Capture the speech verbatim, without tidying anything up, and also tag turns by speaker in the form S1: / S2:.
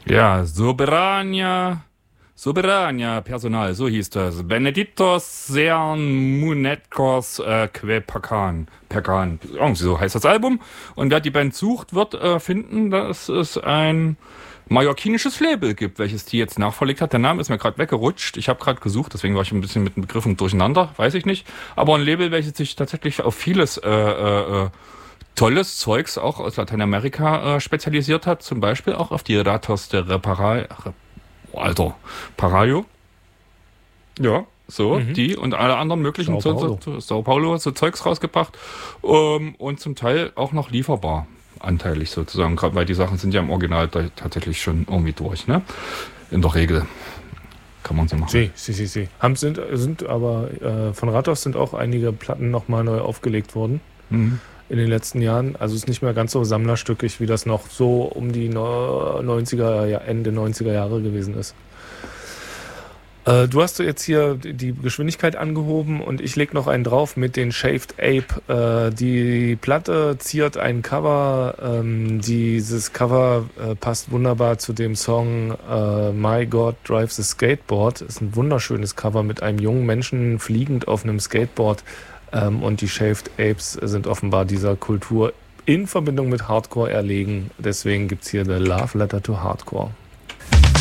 S1: Ja, Soberania, Soberania Personal, so hieß das. Benedictos sean munetkos äh, que Pacan. Pacan, irgendwie so heißt das Album. Und wer die Band sucht, wird äh, finden, dass es ein mallorquinisches Label gibt, welches die jetzt nachverlegt hat. Der Name ist mir gerade weggerutscht. Ich habe gerade gesucht, deswegen war ich ein bisschen mit den Begriffen durcheinander, weiß ich nicht. Aber ein Label, welches sich tatsächlich auf vieles äh, äh, äh, tolles Zeugs auch aus Lateinamerika äh, spezialisiert hat. Zum Beispiel auch auf die Ratos de Repara... Re, oh, Alter, Parayo. Ja, so,
S2: Mhm.
S1: die und alle anderen möglichen
S2: Sao
S1: so, so,
S2: Paulo.
S1: so, Sao Paulo, so Zeugs rausgebracht. Ähm, und zum Teil auch noch lieferbar. Anteilig sozusagen, gerade weil die Sachen sind ja im Original da tatsächlich schon irgendwie durch, ne? In der Regel kann man so machen.
S2: Sie, sie, sie, sie. Haben, sind, sind aber äh, von Ratos sind auch einige Platten nochmal neu aufgelegt worden
S1: Mhm.
S2: in den letzten Jahren. Also ist nicht mehr ganz so sammlerstückig, wie das noch so um die no- neunziger, ja, Ende neunziger Jahre gewesen ist. Äh, du hast jetzt hier die Geschwindigkeit angehoben und ich leg noch einen drauf mit den Shaved Ape. Äh, die Platte ziert ein Cover. Ähm, dieses Cover äh, passt wunderbar zu dem Song äh, My God Drives a Skateboard. Ist ein wunderschönes Cover mit einem jungen Menschen fliegend auf einem Skateboard. Ähm, und die Shaved Apes sind offenbar dieser Kultur in Verbindung mit Hardcore erlegen. Deswegen gibt's hier The Love Letter to Hardcore.